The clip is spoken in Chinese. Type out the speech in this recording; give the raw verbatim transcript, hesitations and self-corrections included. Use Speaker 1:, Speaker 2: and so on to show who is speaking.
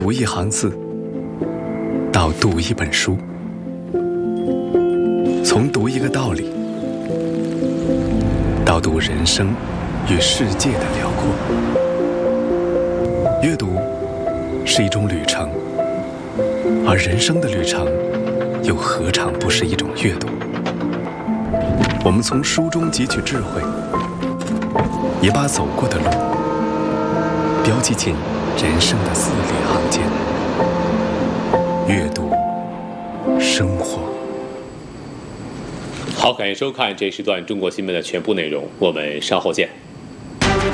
Speaker 1: 读一行字，到读一本书，从读一个道理，到读人生与世界的辽阔。阅读是一种旅程，而人生的旅程又何尝不是一种阅读？我们从书中汲取智慧，也把走过的路标记进人生的字里行间。阅读生活。
Speaker 2: 好，感谢收看这时段中国新闻的全部内容，我们稍后见。